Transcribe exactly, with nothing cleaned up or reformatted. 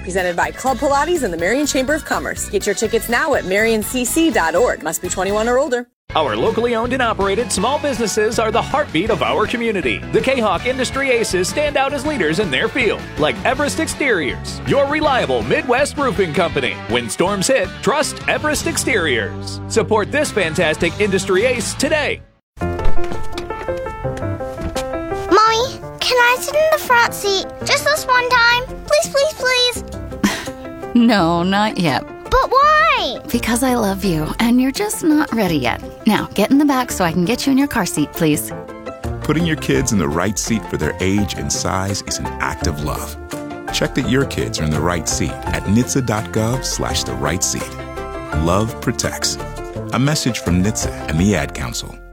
Presented by Club Pilates and the Marion Chamber of Commerce. Get your tickets now at marion c c dot org. Must be twenty-one or older. Our locally owned and operated small businesses are the heartbeat of our community. The K-Hawk Industry Aces stand out as leaders in their field, like Everest Exteriors, your reliable Midwest roofing company. When storms hit, trust Everest Exteriors. Support this fantastic industry ace today. Mommy, can I sit in the front seat just this one time? Please, please, please. No, not yet. But why? Because I love you, and you're just not ready yet. Now, get in the back so I can get you in your car seat, please. Putting your kids in the right seat for their age and size is an act of love. Check that your kids are in the right seat at N H T S A dot gov slash the right seat. Love protects. A message from N H T S A and the Ad Council.